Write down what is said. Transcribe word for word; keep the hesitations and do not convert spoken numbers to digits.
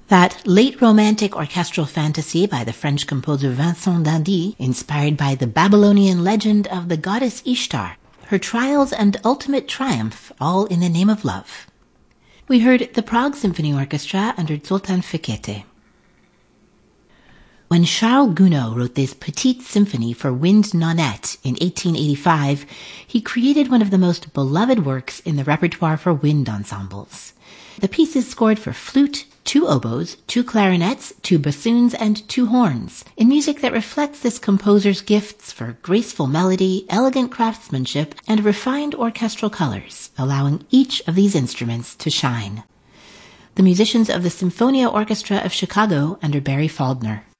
That late Romantic orchestral fantasy by the French composer Vincent d'Indy, inspired by the Babylonian legend of the goddess Ishtar, her trials and ultimate triumph, all in the name of love. We heard the Prague Symphony Orchestra under Zoltán Fekete. When Charles Gounod wrote this Petite Symphony for wind nonette in eighteen eighty-five, he created one of the most beloved works in the repertoire for wind ensembles. The piece is scored for flute, two oboes, two clarinets, two bassoons, and two horns, in music that reflects this composer's gifts for graceful melody, elegant craftsmanship, and refined orchestral colors, allowing each of these instruments to shine. The musicians of the Symphonia Orchestra of Chicago under Barry Faldner.